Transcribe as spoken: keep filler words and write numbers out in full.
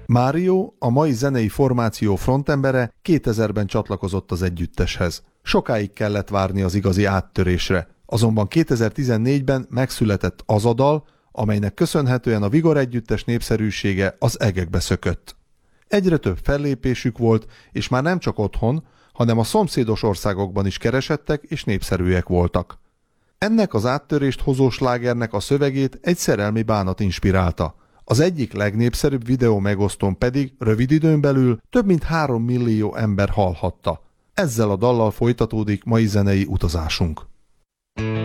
Mário, a mai zenei formáció frontembere kétezerben csatlakozott az együtteshez. Sokáig kellett várni az igazi áttörésre, azonban kétezer-tizennégyben megszületett az a dal, amelynek köszönhetően a Vigor együttes népszerűsége az egekbe szökött. Egyre több fellépésük volt, és már nem csak otthon, hanem a szomszédos országokban is keresettek és népszerűek voltak. Ennek az áttörést hozó slágernek a szövegét egy szerelmi bánat inspirálta. Az egyik legnépszerűbb videó megosztón pedig rövid időn belül több mint három millió ember hallhatta. Ezzel a dallal folytatódik mai zenei utazásunk.